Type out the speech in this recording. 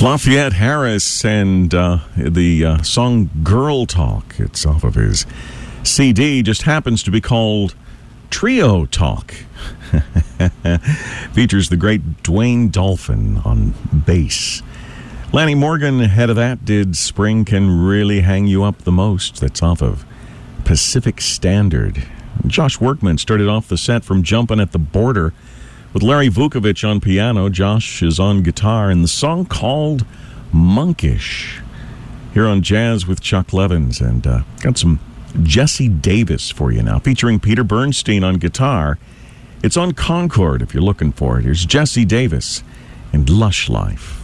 Lafayette Harris and the song Girl Talk. It's off of his CD, just happens to be called Trio Talk. Features the great Dwayne Dolphin on bass. Lanny Morgan, ahead of that, did Spring Can Really Hang You Up the Most. That's off of Pacific Standard. Josh Workman started off the set from Jumpin' at the Border with Larry Vukovich on piano. Josh is on guitar, and the song called Monkish. Here on Jazz with Chuck Levins, and got some Jesse Davis for you now, featuring Peter Bernstein on guitar. It's on Concord if you're looking for it. Here's Jesse Davis and Lush Life.